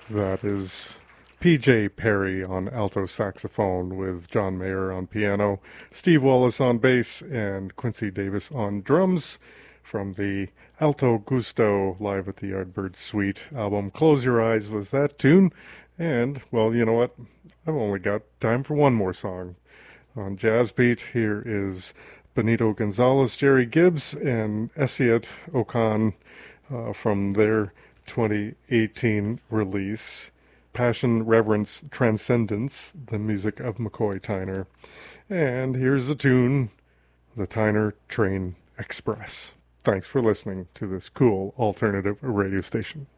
That is P.J. Perry on alto saxophone with John Mayer on piano, Steve Wallace on bass, and Quincy Davis on drums from the Alto Gusto Live at the Yardbird Suite album. Close Your Eyes was that tune. And, well, you know what? I've only got time for one more song. On Jazz Beat, here is Benito Gonzalez, Jerry Gibbs, and Esiat Okan from their 2018 release, Passion, Reverence, Transcendence, the music of McCoy Tyner. And here's the tune, the Tyner Train Express. Thanks for listening to this cool alternative radio station.